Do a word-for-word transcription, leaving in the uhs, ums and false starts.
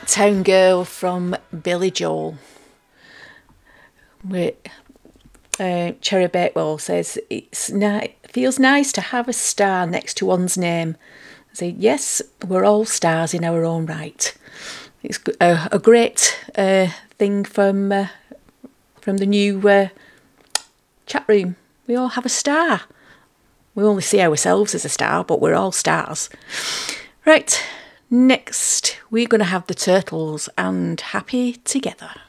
Uptown Girl from Billy Joel. We, uh, Cherry Bakewell says, it's ni- feels nice to have a star next to one's name. I say, yes, we're all stars in our own right. It's a, a great uh, thing from, uh, from the new uh, chat room. We all have a star. We only see ourselves as a star, but we're all stars. Right, next we're going to have the Turtles and Happy Together.